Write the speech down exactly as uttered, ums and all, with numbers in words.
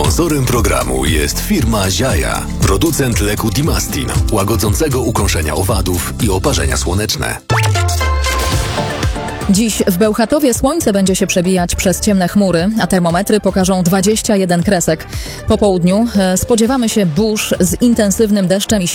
Sponsorem programu jest firma Ziaja, producent leku Dimastin, łagodzącego ukąszenia owadów i oparzenia słoneczne. Dziś w Bełchatowie słońce będzie się przebijać przez ciemne chmury, a termometry pokażą dwadzieścia jeden kresek. Po południu spodziewamy się burz z intensywnym deszczem i